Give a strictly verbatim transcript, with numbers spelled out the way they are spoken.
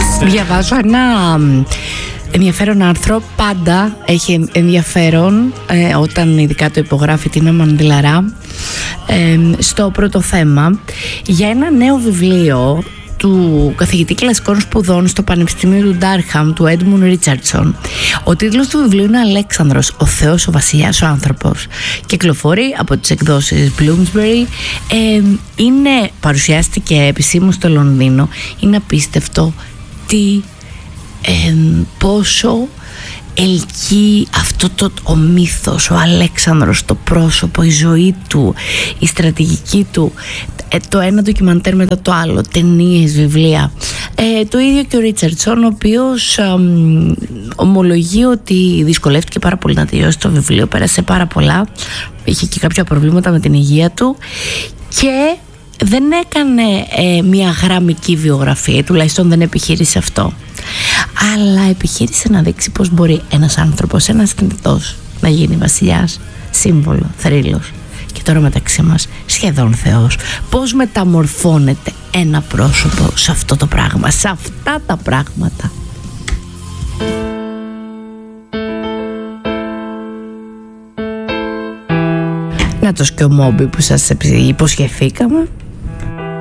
Διαβάζω ένα ενδιαφέρον άρθρο. Πάντα έχει ενδιαφέρον ε, όταν ειδικά το υπογράφει Τίνα Μανδυλαρά, ε, στο πρώτο θέμα για ένα νέο βιβλίο του καθηγητή κλασικών σπουδών στο Πανεπιστήμιο του Ντάρχαμ, του Έντμουν Ρίτσαρντσον. Ο τίτλος του βιβλίου είναι Αλέξανδρος, ο Θεός, ο Βασιλιάς, ο Άνθρωπος. Κυκλοφορεί από τις εκδόσεις Bloomsbury. Ε, είναι, παρουσιάστηκε επισήμως στο Λονδίνο. Είναι απίστευτο τι, ε, πόσο ελκύει αυτό το ο μύθος, ο Αλέξανδρος, το πρόσωπο, η ζωή του, η στρατηγική του, ε, το ένα ντοκιμαντέρ μετά το άλλο, ταινίες, βιβλία. Ε, το ίδιο και ο Ρίτσαρντσον, ο οποίος ε, ομολογεί ότι δυσκολεύτηκε πάρα πολύ να τελειώσει το βιβλίο, πέρασε πάρα πολλά, είχε και κάποια προβλήματα με την υγεία του και δεν έκανε ε, μια γραμμική βιογραφία, τουλάχιστον δεν επιχείρησε αυτό, αλλά επιχείρησε να δείξει πώς μπορεί ένας άνθρωπος, ένας θνητός, να γίνει βασιλιάς, σύμβολο, θρύλος και τώρα μεταξύ μας σχεδόν θεός. Πώς μεταμορφώνεται ένα πρόσωπο σε αυτό το πράγμα, σε αυτά τα πράγματα. Να το και ο Μόμπι που σας υποσχεθήκαμε.